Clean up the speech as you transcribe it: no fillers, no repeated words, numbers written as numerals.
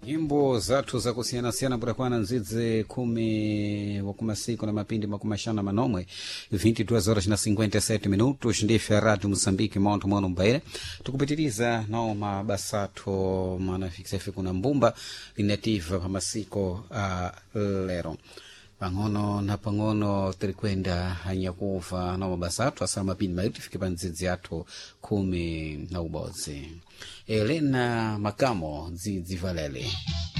Nyimbo zathu za kusiyana-siyana burakwana nzidze 10 wakumasiku na mapindi makumashana manomwe 22 minutos ndife Radio Moçambique Monte Mono Mbaire tukupitiriza nao mabasatho manafikisa kuna mbumba linativa pamasiko lero pang'ono na pang'ono tirikwenda hanyakuva nao mabasatho asa mapindi mairi tifike panzidzi athu 10 na ubodzi. Elena Makamo Zivalele.